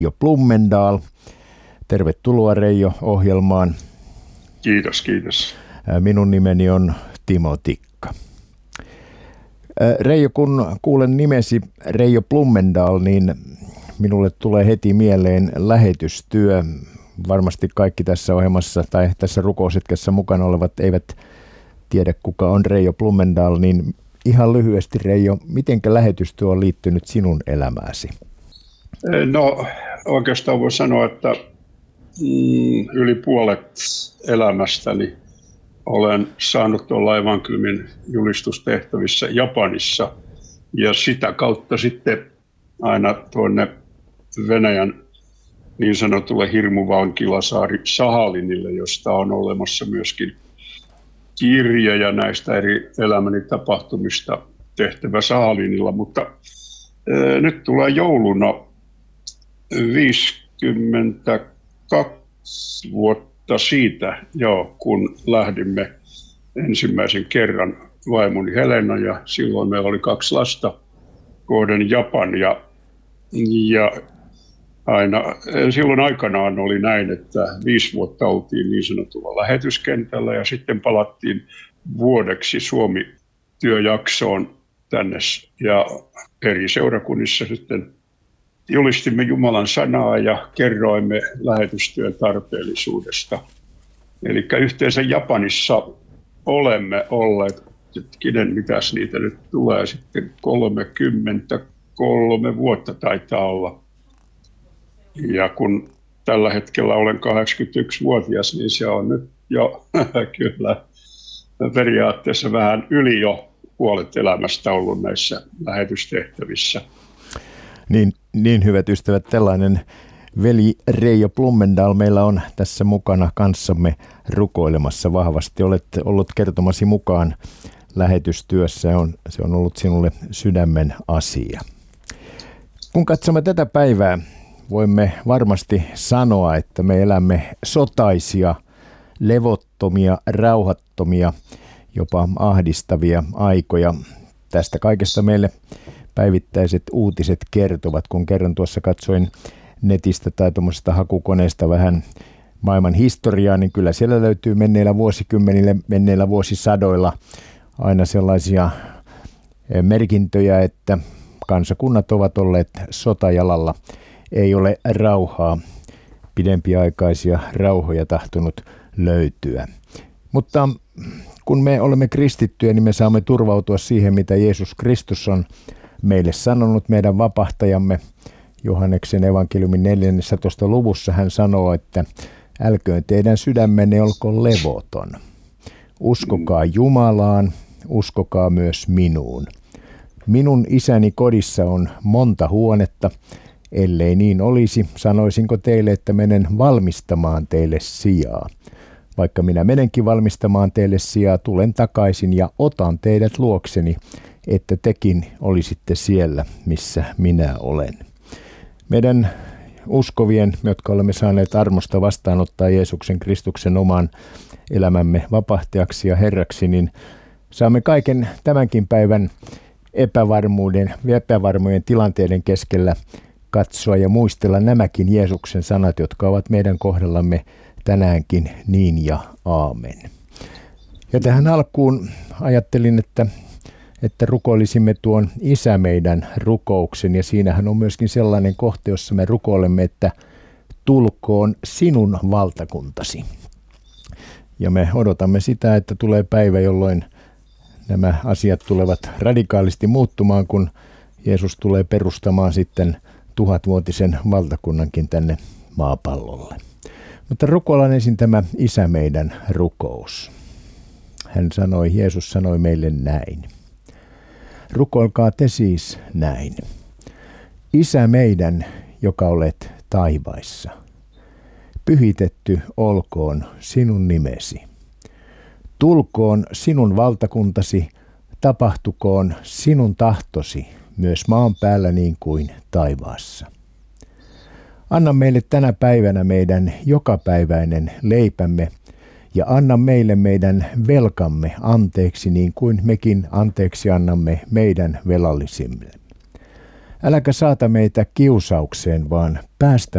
Reijo Blummendahl. Tervetuloa Reijo ohjelmaan. Kiitos, kiitos. Minun nimeni on Timo Tikka. Reijo, kun kuulen nimesi Reijo Blummendahl, niin minulle tulee heti mieleen lähetystyö. Varmasti kaikki tässä ohjelmassa tai tässä rukoushetkessä mukana olevat eivät tiedä, kuka on Reijo Blummendahl, niin ihan lyhyesti Reijo, mitenkä lähetystyö on liittynyt sinun elämääsi? No oikeastaan voi sanoa, että yli puolet elämästäni olen saanut olla evankeliumin julistustehtävissä Japanissa ja sitä kautta sitten aina tuonne Venäjän niin sanotulle hirmuvankilasaari Sahalinille, josta on olemassa myöskin kirjoja näistä eri elämäni tapahtumista tehtävä Sahalinilla, mutta nyt tulee jouluna 52 vuotta siitä, kun lähdimme ensimmäisen kerran vaimoni Helena ja silloin meillä oli 2 lasta kohden Japan ja silloin aikanaan oli näin, että 5 vuotta oltiin niin sanotulla lähetyskentällä ja sitten palattiin vuodeksi Suomi-työjaksoon tänne ja eri seurakunnissa sitten julistimme Jumalan sanaa ja kerroimme lähetystyön tarpeellisuudesta. Eli yhteensä Japanissa olemme olleet, mitäs niitä nyt tulee sitten 33 vuotta taitaa olla. Ja kun tällä hetkellä olen 81-vuotias, niin se on nyt jo kyllä periaatteessa vähän yli jo puolet elämästä ollut näissä lähetystehtävissä. Niin hyvät ystävät, tällainen veli Reijo Blummendahl meillä on tässä mukana kanssamme rukoilemassa vahvasti. Olet ollut kertomasi mukaan lähetystyössä, se on ollut sinulle sydämen asia. Kun katsomme tätä päivää, voimme varmasti sanoa, että me elämme sotaisia, levottomia, rauhattomia, jopa ahdistavia aikoja. Tästä kaikesta meille päivittäiset uutiset kertovat. Kun kerran tuossa katsoin netistä tai tuommoisesta hakukoneesta vähän maailman historiaa, niin kyllä siellä löytyy menneillä vuosikymmenillä, menneillä vuosisadoilla aina sellaisia merkintöjä, että kansakunnat ovat olleet sotajalalla. Ei ole rauhaa, pidempiaikaisia rauhoja tahtonut löytyä. Mutta kun me olemme kristittyjä, niin me saamme turvautua siihen, mitä Jeesus Kristus on meille sanonut, meidän vapahtajamme. Johanneksen evankeliumin 14. luvussa hän sanoo, että älköön teidän sydämenne olkoon levoton. Uskokaa Jumalaan, uskokaa myös minuun. Minun isäni kodissa on monta huonetta. Ellei niin olisi, sanoisinko teille, että menen valmistamaan teille sijaa. Vaikka minä menenkin valmistamaan teille sijaa, tulen takaisin ja otan teidät luokseni, että tekin olisitte siellä, missä minä olen. Meidän uskovien, jotka olemme saaneet armosta vastaanottaa Jeesuksen Kristuksen oman elämämme vapahtajaksi ja Herraksi, niin saamme kaiken tämänkin päivän epävarmojen tilanteiden keskellä katsoa ja muistella nämäkin Jeesuksen sanat, jotka ovat meidän kohdallamme tänäänkin niin ja aamen. Ja tähän alkuun ajattelin, että rukoilisimme tuon Isä meidän rukouksen, ja siinähän on myöskin sellainen kohta, jossa me rukoilemme, että tulkoon sinun valtakuntasi. Ja me odotamme sitä, että tulee päivä, jolloin nämä asiat tulevat radikaalisti muuttumaan, kun Jeesus tulee perustamaan sitten 1000-vuotisen valtakunnankin tänne maapallolle. Mutta rukoillaan ensin tämä Isä meidän rukous. Jeesus sanoi meille näin. Rukoilkaa te siis näin. Isä meidän, joka olet taivaissa, pyhitetty olkoon sinun nimesi. Tulkoon sinun valtakuntasi, tapahtukoon sinun tahtosi myös maan päällä niin kuin taivaassa. Anna meille tänä päivänä meidän jokapäiväinen leipämme ja anna meille meidän velkamme anteeksi niin kuin mekin anteeksi annamme meidän velallisille. Äläkä saata meitä kiusaukseen, vaan päästä